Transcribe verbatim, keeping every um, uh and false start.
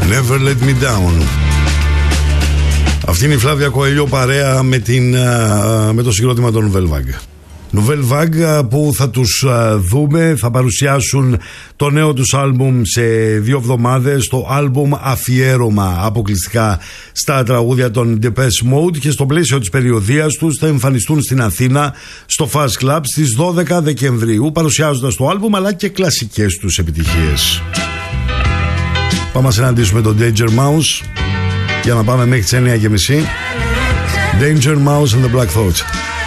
Never Let Me Down. Αυτή είναι η Φλάβια Κοέλιο παρέα με, την, με το συγκρότημα των Nouvelle Vague. Nouvelle Vague που θα τους δούμε, θα παρουσιάσουν το νέο τους άλμπουμ σε δύο εβδομάδες. Το άλμπουμ αφιέρωμα αποκλειστικά στα τραγούδια των Depeche Mode, και στο πλαίσιο της περιοδίας τους θα εμφανιστούν στην Αθήνα στο Fast Club στις δώδεκα Δεκεμβρίου, παρουσιάζοντας το άλμπουμ αλλά και κλασικές τους επιτυχίες. Πάμε να συναντήσουμε τον Danger Mouse για να πάμε μέχρι τις εννιά και μισή. Danger Mouse and the Black Thoughts.